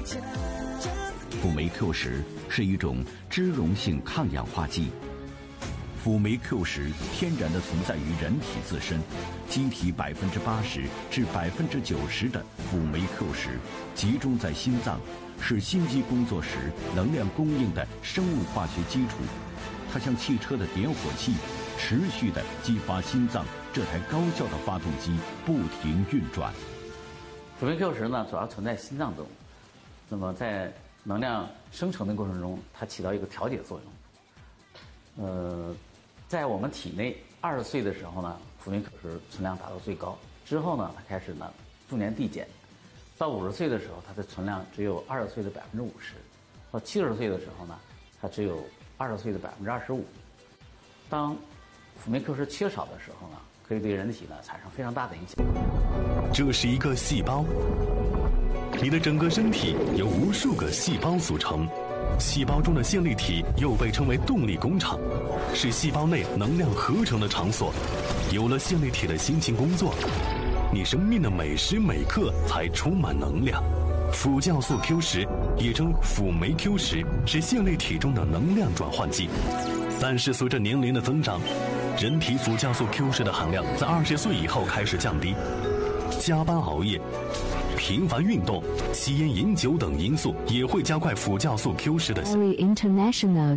辅酶 Q10是一种脂溶性抗氧化剂。辅酶 Q10天然地存在于人体自身，机体80%至90%的辅酶 Q10集中在心脏，是心肌工作时能量供应的生物化学基础。它像汽车的点火器，持续地激发心脏这台高效的发动机不停运转。 辅酶 Q10呢，主要存在心脏中，那么在能量生成的过程中，它起到一个调节作用。在我们体内20岁的时候呢，辅酶 Q10存量达到最高，之后呢，它开始呢逐年递减，到50岁的时候，它的存量只有20岁的50%，到70岁的时候呢，它只有20岁的25%。当辅酶 Q10缺少的时候呢，可以对人体呢产生非常大的影响。 这是一个细胞，你的整个身体由无数个细胞组成，细胞中的线粒体又被称为动力工厂，是细胞内能量合成的场所。有了线粒体的辛勤工作，你生命的每时每刻才充满能量。辅酵素 Q10 也称辅酶 Q10，是线粒体中的能量转换剂。但是随着年龄的增长，人体辅酵素 Q10的含量在20岁以后开始降低，加班熬夜、频繁运动、吸烟饮酒等因素也会加快辅酵素 Q10的。